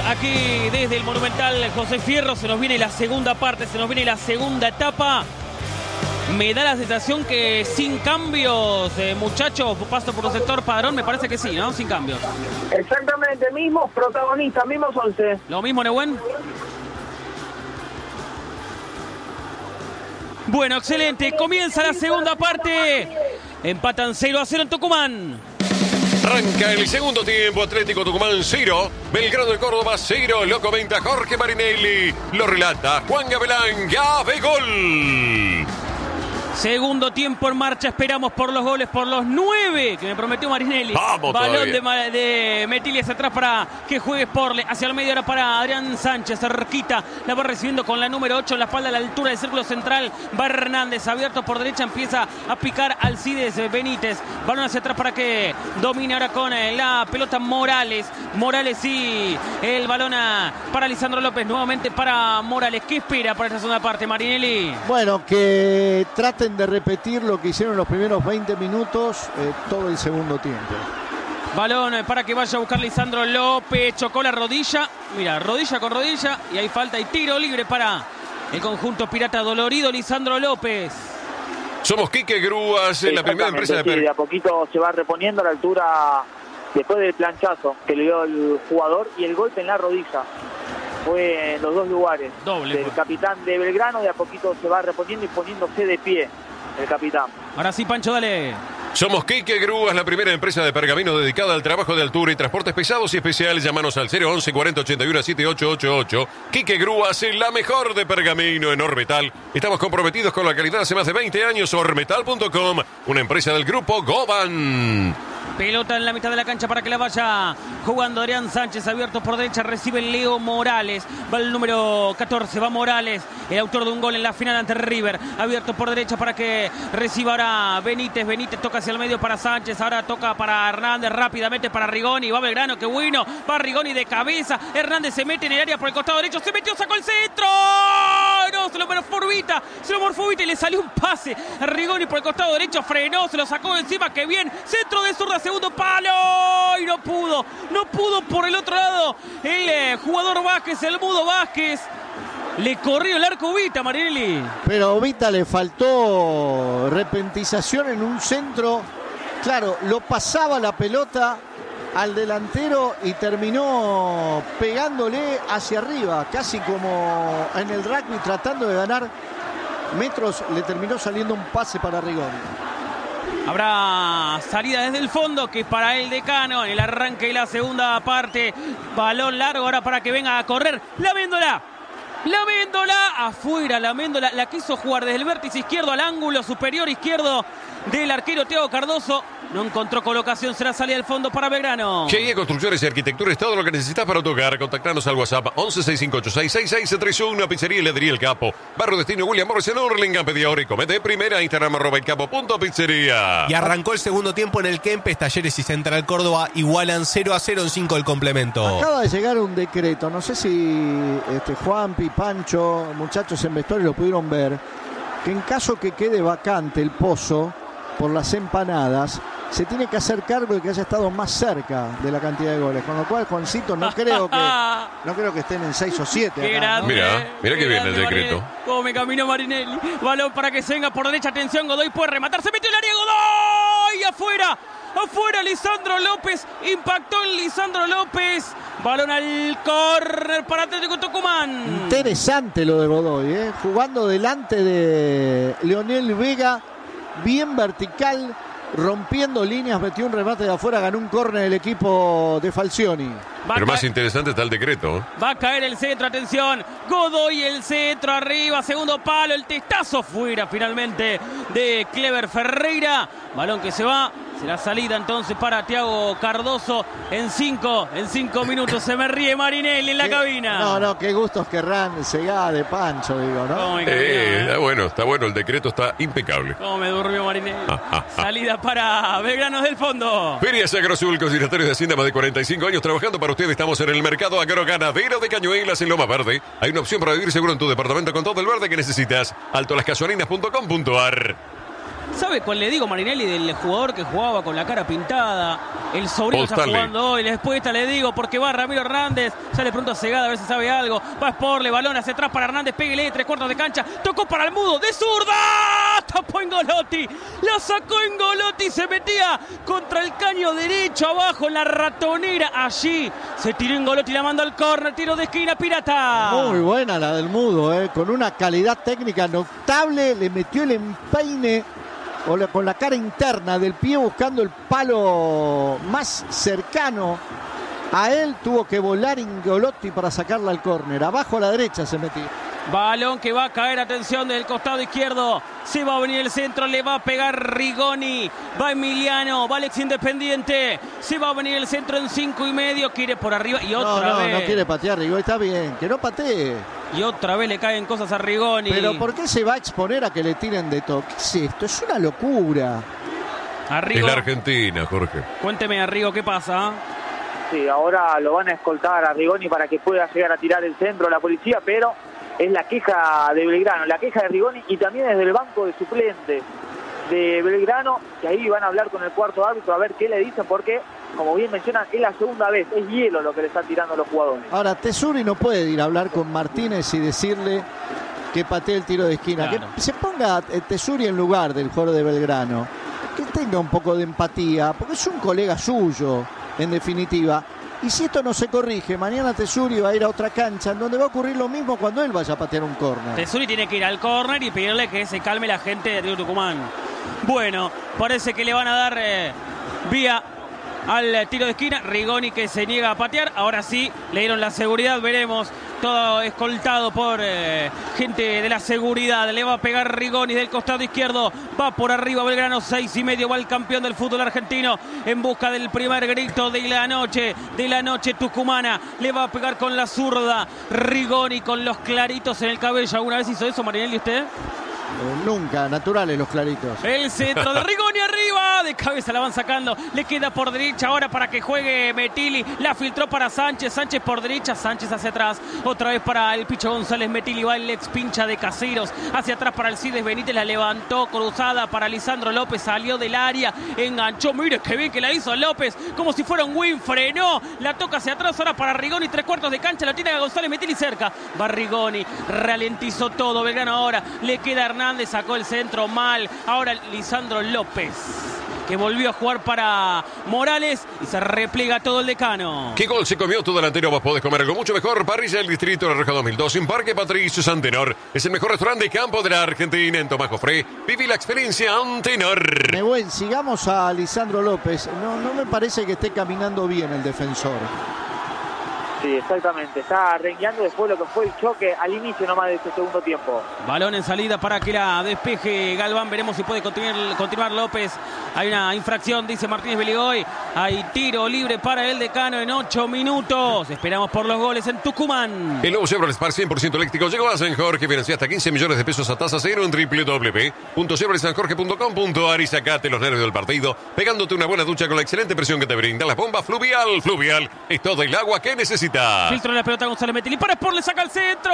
aquí desde el Monumental José Fierro. Se nos viene la segunda parte, se nos viene la segunda etapa. Me da la sensación que sin cambios, muchachos, paso por el sector Padrón, me parece que sí, ¿no? Sin cambios. Exactamente, mismos protagonistas, mismos 11. ¿Lo mismo, Nehuen? Bueno, excelente. Comienza la segunda parte. Empatan 0-0 en Tucumán. Arranca el segundo tiempo. Atlético Tucumán 0, Belgrano de Córdoba 0. Lo comenta Jorge Marinelli. Lo relata Juan Gavilán. ¡Gabe gol! Segundo tiempo en marcha, esperamos por los goles, por los 9 que me prometió Marinelli. Vamos. Balón de Metilli hacia atrás para que juegue Porle. Hacia el medio ahora para Adrián Sánchez, cerquita. La va recibiendo con la número 8 en la espalda a la altura del círculo central. Va Hernández, abierto por derecha, empieza a picar Alcides Benítez. Balón hacia atrás para que domine ahora con la pelota Morales. Morales y el balón para Lisandro López, nuevamente para Morales. ¿Qué espera para esta segunda parte, Marinelli? Bueno, que traten de repetir lo que hicieron los primeros 20 minutos, todo el segundo tiempo. Balón para que vaya a buscar Lisandro López. Chocó la rodilla. Mira, rodilla con rodilla. Y hay falta y tiro libre para el conjunto pirata dolorido Lisandro López. Somos Quique Grúas, la primera empresa de... De a poquito se va reponiendo a la altura después del planchazo que le dio el jugador y el golpe en la rodilla. Fue en los dos lugares. Doble. El capitán de Belgrano de a poquito se va reponiendo y poniéndose de pie el capitán. Ahora sí, Pancho, dale. Somos Quique Grúas, la primera empresa de pergamino dedicada al trabajo de altura y transportes pesados y especiales. Llámanos al 011 40 81 7888. Quique Grúas, la mejor de pergamino en Ormetal. Estamos comprometidos con la calidad hace más de 20 años. Ormetal.com, una empresa del grupo Goban. Pelota en la mitad de la cancha para que la vaya jugando Adrián Sánchez, abierto por derecha, recibe Leo Morales, va el número 14, va Morales, el autor de un gol en la final ante River, abierto por derecha para que reciba ahora Benítez toca hacia el medio para Sánchez, ahora toca para Hernández, rápidamente para Rigoni, va Belgrano, qué bueno, va Rigoni de cabeza, Hernández se mete en el área por el costado derecho, se metió, sacó el centro, no, se lo morfobita y le salió un pase a Rigoni por el costado derecho, frenó, se lo sacó de encima, qué bien, centro de zurda, segundo palo y no pudo por el otro lado el jugador Vázquez, el mudo Vázquez, le corrió el arco Vita, Marinelli. Pero a Vita le faltó repentización en un centro, claro, lo pasaba la pelota al delantero y terminó pegándole hacia arriba, casi como en el rugby tratando de ganar metros, le terminó saliendo un pase para Rigoni. Habrá salida desde el fondo, que es para el decano en el arranque de la segunda parte. Balón largo ahora para que venga a correr. La Méndola afuera, la Méndola la quiso jugar desde el vértice izquierdo al ángulo superior izquierdo del arquero Thiago Cardoso. No encontró colocación, será salida del fondo para Belgrano. GIE Construcciones y Arquitectura es todo lo que necesitas para tu hogar. Contactanos al WhatsApp 1165866631. Pizzería y Heladería El Capo. Barrio Destino William Morris en Hurlingham. Pedí ahora y comete primera. Instagram @elcapo.pizzería. Y arrancó el segundo tiempo en el Kempes. Talleres y Central Córdoba igualan 0-0 en 5 el complemento. Acaba de llegar un decreto, no sé si Juanpi, Pancho, muchachos en vestuario lo pudieron ver, que en caso que quede vacante el pozo por las empanadas, se tiene que hacer cargo de que haya estado más cerca de la cantidad de goles. Con lo cual, Juancito, no creo que estén en 6 o 7. Qué acá, ¿no? Mira que viene el decreto. Cómo me caminó Marinelli. Balón para que se venga por derecha. Atención, Godoy puede rematar. Se metió el área, Godoy. Afuera Lisandro López. Impactó en Lisandro López. Balón al córner para Atlético Tucumán. Interesante lo de Godoy, jugando delante de Leonel Vega, bien vertical, rompiendo líneas, metió un remate de afuera, ganó un córner el equipo de Falcioni. Pero más interesante está el decreto. Va a caer el centro, atención. Godoy el centro, arriba, segundo palo, el testazo fuera finalmente de Clever Ferreira. Balón que se va. Será salida entonces para Thiago Cardoso en 5 minutos. Se me ríe Marinelli en la cabina. No, qué gustos querrán Segada de Pancho, digo, ¿no? Está bueno, el decreto está impecable. Cómo me durmió Marinelli. Salida para Belgrano del fondo. Ferias Agrosul, consignatarios de Hacienda, más de 45 años trabajando para ustedes. Estamos en el mercado agroganadero de Cañuelas en Loma Verde. Hay una opción para vivir seguro en tu departamento con todo el verde que necesitas. Altolascasolinas.com.ar. ¿Sabe cuál le digo, Marinelli, del jugador que jugaba con la cara pintada? El sobrino está jugando hoy. Después le digo, porque va Ramiro Hernández. Ya le pregunto a Segada a ver si sabe algo. Va Sporle, balón hacia atrás para Hernández. Péguele, 3/4 de cancha. Tocó para el Mudo, de zurda. Tapó Engolotti. La sacó Engolotti. Se metía contra el caño derecho abajo en la ratonera. Allí se tiró Engolotti. La manda al córner. Tiro de esquina, Pirata. Muy buena la del Mudo, con una calidad técnica notable. Le metió el empeine con la cara interna del pie buscando el palo más cercano a él. Tuvo que volar Engolotti para sacarla al córner. Abajo a la derecha se metió. Balón que va a caer, atención, del costado izquierdo. Se va a venir el centro, le va a pegar Rigoni. Va Emiliano, va Alex Independiente. Se va a venir el centro en 5,5. Quiere por arriba y otra vez. No quiere patear Rigoni, está bien, que no patee. Y otra vez le caen cosas a Rigoni. Pero ¿por qué se va a exponer a que le tiren de toque? ¿Qué es esto? Es una locura. Es la Argentina, Jorge. Cuénteme, Arrigo, ¿qué pasa? Sí, ahora lo van a escoltar a Rigoni para que pueda llegar a tirar el centro la policía, pero es la queja de Belgrano, la queja de Rigoni y también desde el banco de suplentes de Belgrano, que ahí van a hablar con el cuarto árbitro a ver qué le dicen, porque, como bien mencionan, es la segunda vez, es hielo lo que le están tirando los jugadores. Ahora, Tesuri no puede ir a hablar con Martínez y decirle que patee el tiro de esquina, claro. Que se ponga Tesuri en lugar del jugador de Belgrano, que tenga un poco de empatía, porque es un colega suyo, en definitiva. Y si esto no se corrige, mañana Tesuri va a ir a otra cancha en donde va a ocurrir lo mismo cuando él vaya a patear un córner. Tesuri tiene que ir al córner y pedirle que se calme la gente de Río Tucumán. Bueno, parece que le van a dar vía al tiro de esquina. Rigoni que se niega a patear. Ahora sí, le dieron la seguridad. Veremos. Todo escoltado por gente de la seguridad. Le va a pegar Rigoni del costado izquierdo. Va por arriba Belgrano, 6,5. Va el campeón del fútbol argentino en busca del primer grito de la noche tucumana. Le va a pegar con la zurda. Rigoni con los claritos en el cabello. ¿Alguna vez hizo eso, Marinelli, usted? Nunca, naturales los claritos. El centro de Rigoni arriba, de cabeza la van sacando, le queda por derecha ahora para que juegue Metilli, la filtró para Sánchez, Sánchez por derecha, Sánchez hacia atrás, otra vez para el Picho González, Metilli va el ex pincha de Caseros, hacia atrás para Alcides Benítez, la levantó cruzada para Lisandro López, salió del área, enganchó, mire qué bien que la hizo López, como si fuera un win, frenó, la toca hacia atrás ahora para Rigoni, 3/4 de cancha, la tiene a González, Metilli cerca, va Rigoni, ralentizó todo, Belgrano ahora, le queda Hernández, sacó el centro mal, ahora Lisandro López, que volvió a jugar para Morales y se repliega todo el Decano. ¿Qué gol se comió tu delantero? Vos podés comer algo mucho mejor. Parrilla del Distrito de la Roja 2002 en Parque Patricio Santenor. Es el mejor restaurante de campo de la Argentina en Tomás Jofré. Viví la experiencia Antenor. Nebuen, sigamos a Lisandro López. No me parece que esté caminando bien el defensor. Sí, exactamente. Está rengueando después de lo que fue el choque al inicio nomás de este segundo tiempo. Balón en salida para que la despeje Galván. Veremos si puede continuar López. Hay una infracción, dice Martínez Beligoy. Hay tiro libre para el Decano en 8 minutos. Esperamos por los goles en Tucumán. El nuevo Chevrolet Spark 100% eléctrico llegó a San Jorge. Financia hasta 15 millones de pesos a tasa cero en www.chevroletsanjorge.com.ar y sacate los nervios del partido pegándote una buena ducha con la excelente presión que te brinda la bomba Fluvial. Fluvial es todo el agua que necesitas. Filtro en la pelota González Metilli. Para Sport, le saca el centro.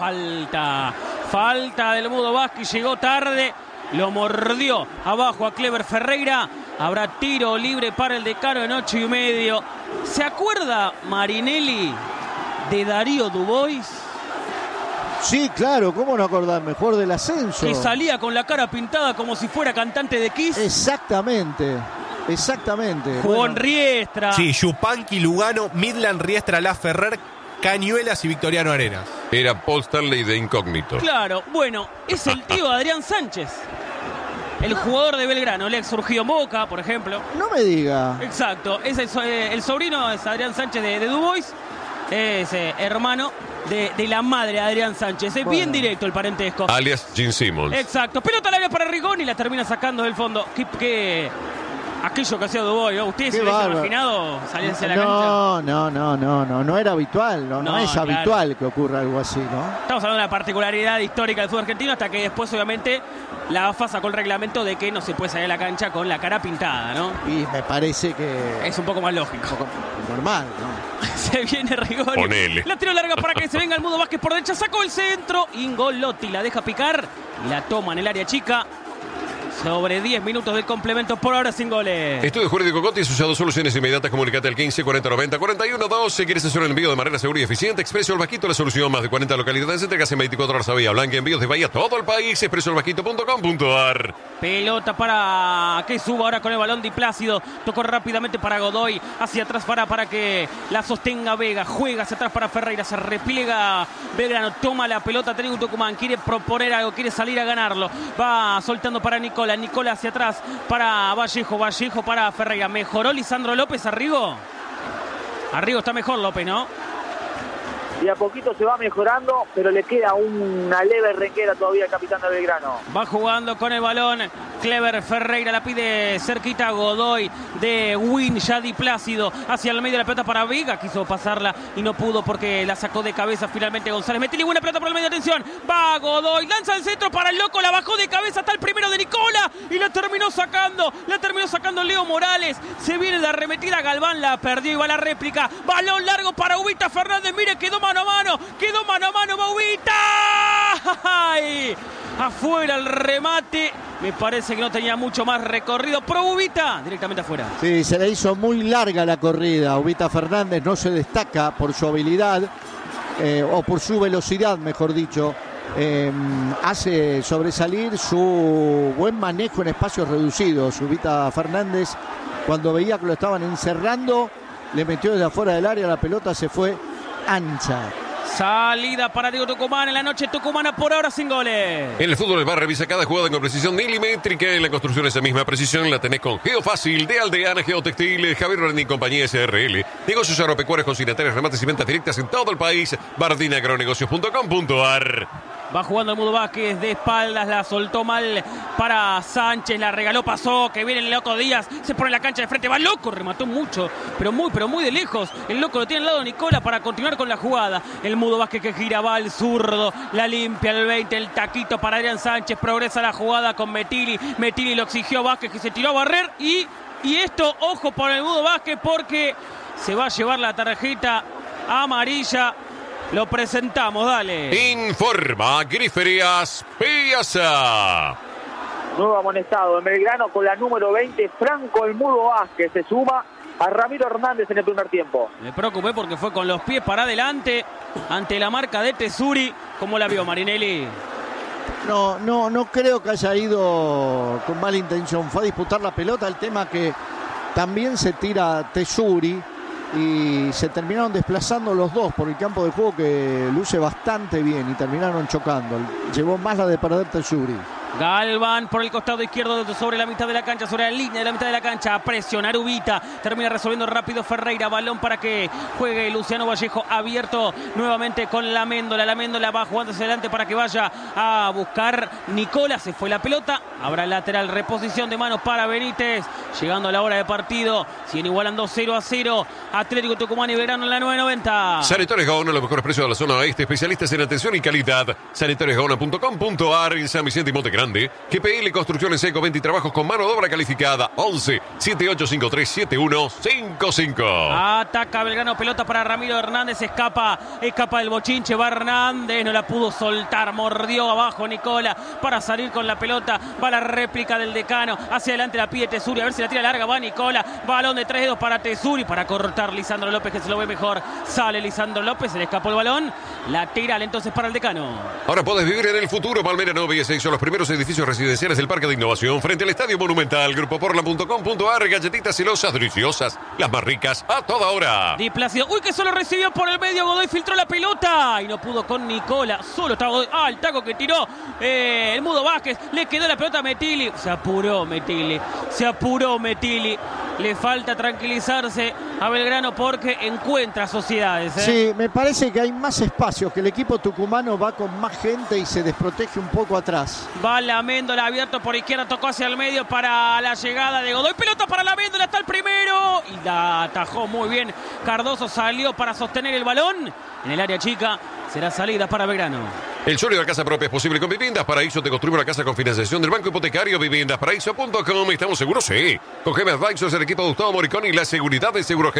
Falta del Mudo Vázquez. Llegó tarde. Lo mordió abajo a Clever Ferreira. Habrá tiro libre para el Decano en 8,5. ¿Se acuerda Marinelli de Darío Dubois? Sí, claro, ¿cómo no acordarme? Jugador del ascenso. Que salía con la cara pintada como si fuera cantante de Kiss. Exactamente. Jugó en Riestra. Sí, Yupanqui, Lugano, Midland, Riestra, La Ferrer, Cañuelas y Victoriano Arenas. Era Paul Stanley de incógnito. Claro, bueno, es el tío de Adrián Sánchez. El jugador de Belgrano, el ex surgido en Boca, por ejemplo. No me diga. Exacto, es el sobrino es Adrián Sánchez de Dubois. Es hermano de la madre de Adrián Sánchez. Es bien directo el parentesco. Alias Gene Simmons. Exacto, pelota al área para Rigoni y la termina sacando del fondo. Aquello que hacía Dubois, ¿no? ¿Ustedes se lo han imaginado salirse a la cancha? No era habitual, no es claro. Habitual que ocurra algo así, ¿no? Estamos hablando de la particularidad histórica del fútbol argentino, hasta que después, obviamente, la AFA sacó el reglamento de que no se puede salir a la cancha con la cara pintada, ¿no? Y me parece que es un poco más lógico. Un poco normal, ¿no? Se viene Rigoni. Ponele. La tiro larga para que se venga el Mudo Vázquez por derecha, sacó el centro. Ingolotti la deja picar y la toma en el área chica. Sobre 10 minutos de complemento, por ahora sin goles. Estudio Jurídico Conti, asociado Soluciones Inmediatas. Comunicate al 15 40 90 41 12. ¿Quieres hacer un envío de manera segura y eficiente? Expreso El Vasquito, la solución. Más de 40 localidades. Entregas en 24 horas a Bahía Blanca. Envíos de Bahía a todo el país. expresoelvasquito.com.ar. Pelota para que suba ahora con el balón Di Plácido. Tocó rápidamente para Godoy. Hacia atrás para que la sostenga Vega. Juega hacia atrás para Ferreira. Se repliega Belgrano. Toma la pelota. Técnico Tucumán. Quiere proponer algo. Quiere salir a ganarlo. Va soltando para Nicola. Nicola hacia atrás para Vallejo. Vallejo para Ferreira. ¿Mejoró Lisandro López, Arrigo? Arrigo está mejor López, ¿no? Y a poquito se va mejorando, pero le queda una leve renguera todavía al capitán de Belgrano. Va jugando con el balón Clever Ferreira, la pide cerquita Godoy de Win, ya Di Plácido hacia el medio de la pelota para Vega, quiso pasarla y no pudo porque la sacó de cabeza finalmente González. Metili, buena pelota por el medio, atención, va Godoy, lanza el centro para el loco, la bajó de cabeza hasta el primero de Nicola y la terminó sacando Leo Morales. Se viene la arremetida, Galván la perdió y va la réplica, balón largo para Ubita Fernández, mire, quedó mano a mano, va Ubita. ¡Ay! Afuera el remate, me parece que no tenía mucho más recorrido. Pro Ubita, directamente afuera. Sí, se le hizo muy larga la corrida. Ubita Fernández no se destaca por su habilidad, o por su velocidad, mejor dicho. Hace sobresalir su buen manejo en espacios reducidos. Ubita Fernández, cuando veía que lo estaban encerrando, le metió desde afuera del área, la pelota se fue ancha. Salida para Diego Tucumán en la noche tucumana, por ahora sin goles. En el fútbol del bar revisa cada jugada con precisión milimétrica. En la construcción esa misma precisión la tenés con Geofácil de Aldeana Geotextil, Javier Rendín Compañía SRL. Negocios agropecuarios, consignatarios, remates y ventas directas en todo el país. bardinaagronegocios.com.ar. Va jugando el Mudo Vázquez de espaldas, la soltó mal para Sánchez, la regaló, pasó, que viene el Loco Díaz, se pone en la cancha de frente, va Loco, remató mucho, pero muy de lejos. El Loco lo tiene al lado de Nicola para continuar con la jugada. El Mudo Vázquez que gira, va al zurdo, la limpia el 20, el taquito para Adrián Sánchez, progresa la jugada con Metili. Metili lo exigió a Vázquez, que se tiró a barrer y esto, ojo por el Mudo Vázquez, porque se va a llevar la tarjeta amarilla. Lo presentamos, dale. Informa Griferías Piazza. Nuevo amonestado en Belgrano con la número 20, Franco El Mudo Vázquez. Se suma a Ramiro Hernández en el primer tiempo. Me preocupé porque fue con los pies para adelante ante la marca de Tesuri. ¿Cómo la vio Marinelli? No creo que haya ido con mala intención. Fue a disputar la pelota. El tema que también se tira Tesuri y se terminaron desplazando los dos por el campo de juego, que luce bastante bien, y terminaron chocando. Llevó más la de perder Tesuri. Galván por el costado izquierdo sobre la mitad de la cancha, sobre la línea de la mitad de la cancha, a presionar Ubita, termina resolviendo rápido Ferreira, balón para que juegue Luciano Vallejo, abierto nuevamente con la Méndola va jugando hacia adelante para que vaya a buscar Nicola, se fue la pelota, habrá lateral, reposición de manos para Benítez, llegando a la hora de partido, siguen igualando 0-0, Atlético Tucumán y Belgrano en la 9:90. Sanitarios Gaona, los mejores precios de la zona oeste, especialistas en atención y calidad. Sanitariosgaona.com.ar, en San Vicente y Monte Grande. GPL Construcciones Seco, 20 y trabajos con mano de obra calificada. 11 7853 7155. Ataca Belgrano, pelota para Ramiro Hernández, escapa el bochinche, va Hernández, no la pudo soltar, mordió abajo Nicola para salir con la pelota, va la réplica del Decano, hacia adelante la pide Tesuri, a ver si la tira larga, va Nicola, balón de 3 dedos para Tesuri, para cortar Lisandro López, que se lo ve mejor, sale Lisandro López, se le escapó el balón, la tira entonces para el Decano. Ahora podés vivir en el futuro. Palmera 9 y 6 son los primeros edificios residenciales del Parque de Innovación, frente al Estadio Monumental. Grupoporla.com.ar, galletitas celosas, deliciosas, las más ricas, a toda hora. Di Plácido, uy, que solo recibió por el medio, Godoy filtró la pelota y no pudo con Nicola, solo estaba Godoy, el taco que tiró el Mudo Vázquez, le quedó la pelota a Metili, se apuró Metili, le falta tranquilizarse a Belgrano porque encuentra sociedades. Sí, me parece que hay más espacio, que el equipo tucumano va con más gente y se desprotege un poco atrás. Va la Méndola, abierto por izquierda, tocó hacia el medio para la llegada de Godoy, pelota para la Méndola, está el primero y la atajó muy bien Cardoso, salió para sostener el balón en el área chica, será salida para Belgrano. El sueño de la casa propia es posible con Viviendas Paraíso. Te construimos la casa con financiación del Banco Hipotecario. Viviendasparaíso.com. ¿Estamos seguros? Sí. Con GM Advisors, el equipo de Gustavo Moricón y la seguridad de seguro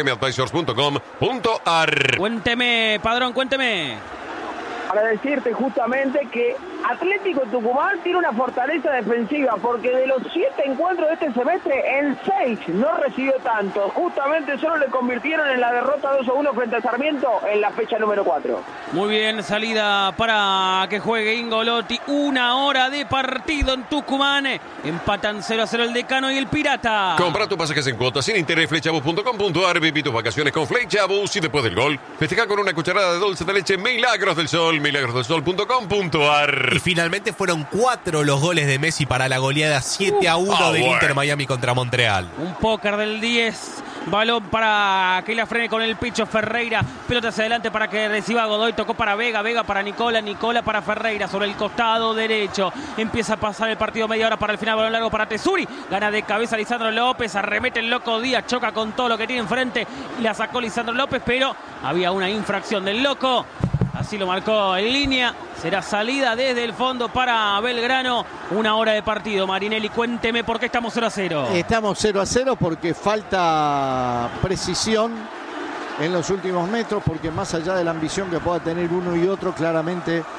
GMAdvisors.com.ar. Cuénteme, Padrón, cuénteme. Para decirte justamente que Atlético Tucumán tiene una fortaleza defensiva, porque de los 7 encuentros de este semestre, en 6 no recibió tanto. Justamente solo le convirtieron en la derrota 2-1 frente a Sarmiento en la fecha número 4. Muy bien, salida para que juegue Ingolotti. 1 hora de partido en Tucumán. Empatan 0-0 el Decano y el Pirata. Compra tus pasajes en cuotas sin interés, flechabus.com.ar. Viví tus vacaciones con Flechabus y después del gol, festeja con una cucharada de dulce de leche Milagros del Sol, milagrosdelsol.com.ar. Y finalmente fueron 4 los goles de Messi para la goleada 7-1 del Inter Miami contra Montreal. Un póker del 10. Balón para que la frene con el Picho Ferreira. Pelota hacia adelante para que reciba Godoy. Tocó para Vega. Vega para Nicola. Nicola para Ferreira sobre el costado derecho. Empieza a pasar el partido media hora para el final. Balón largo para Tesuri. Gana de cabeza Lisandro López. Arremete el Loco Díaz. Choca con todo lo que tiene enfrente. La sacó Lisandro López, pero había una infracción del Loco. Así lo marcó en línea. Será salida desde el fondo para Belgrano. 1 hora de partido. Marinelli, cuénteme por qué estamos 0-0. Estamos 0-0 porque falta precisión en los últimos metros, porque más allá de la ambición que pueda tener uno y otro, claramente